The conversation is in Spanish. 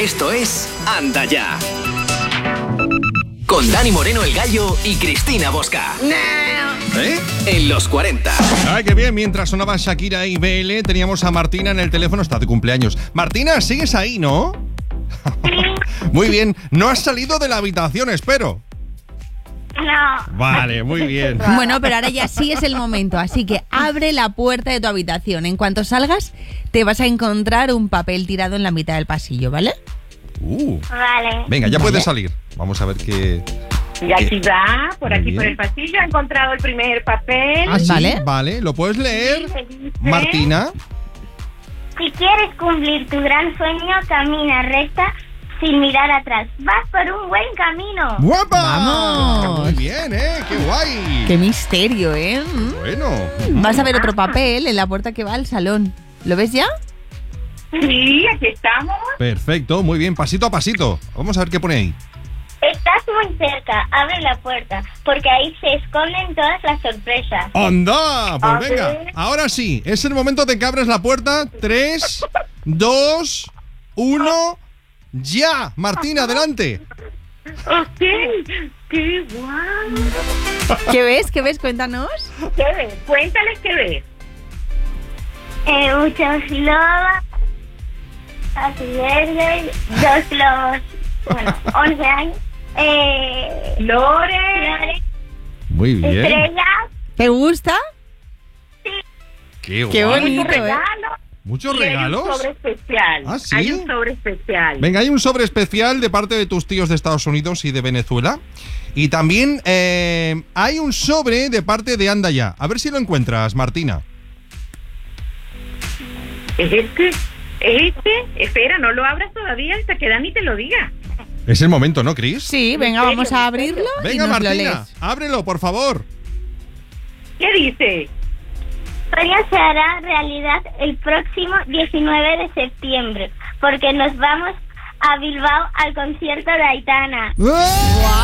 Esto es Anda Ya. Con Dani Moreno el Gallo y Cristina Bosca. En los 40. Ay, qué bien. Mientras sonaban Shakira y BL, teníamos a Martina en el teléfono. Está de cumpleaños. Martina, ¿sigues ahí, no? Muy bien. No has salido de la habitación, espero. No. Vale, muy bien. Bueno, pero ahora ya sí es el momento, así que abre la puerta de tu habitación. En cuanto salgas, te vas a encontrar un papel tirado en la mitad del pasillo, ¿vale? Vale. Venga, ya puedes salir. Vamos a ver qué... Y aquí va, por Muy aquí bien. por el pasillo, he encontrado el primer papel. ¿Ah, sí? ¿Vale? Vale, ¿lo puedes leer, ¿Qué dice? Martina? Si quieres cumplir tu gran sueño, camina recta sin mirar atrás. Vas por un buen camino. ¡Guapa! ¡Vamos! Muy bien, ¡qué guay! ¡Qué misterio, eh! Bueno. Vas a ver otro papel en la puerta que va al salón. ¿Lo ves ya? Sí, aquí estamos. Perfecto, muy bien, pasito a pasito. Vamos a ver qué pone ahí. Estás muy cerca. Abre la puerta, porque ahí se esconden todas las sorpresas. ¡Anda! Pues A venga, ver. ahora sí, es el momento de que abres la puerta. 3, 2, 1, ¡ya! Martina, adelante. Ok, qué guau. ¿Qué ves? ¿Qué ves? Cuéntanos. ¿Qué ves? Cuéntales qué ves. Muchos globos. Así es, 2 globos. Bueno, 11 años. Flores. Muy bien. Estrellas. ¿Te gusta? ¡Qué guay! Qué bonito. Muchos regalos. ¿Muchos Y hay un regalos? sobre especial. ¿Ah, sí? Hay un sobre especial. Venga, hay un sobre especial de parte de tus tíos de Estados Unidos y de Venezuela. Y también hay un sobre de parte de Anda Ya. A ver si lo encuentras, Martina. ¿Es este? Espera, no lo abras todavía hasta que Dani te lo diga. Es el momento, ¿no, Cris? Sí, venga, vamos a abrirlo y Venga, nos lo Martina, lees. ábrelo, por favor. ¿Qué dice? Sueño se hará realidad el próximo 19 de septiembre, porque nos vamos a Bilbao al concierto de Aitana. ¡Ah!